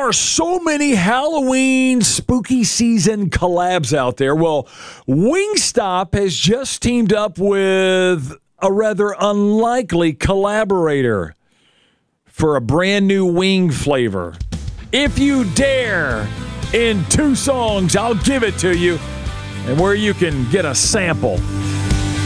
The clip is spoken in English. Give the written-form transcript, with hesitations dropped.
are so many Halloween spooky season collabs out there. Well, Wingstop has just teamed up with a rather unlikely collaborator for a brand new wing flavor. If You Dare, in 2 songs, I'll give it to you, and where you can get a sample.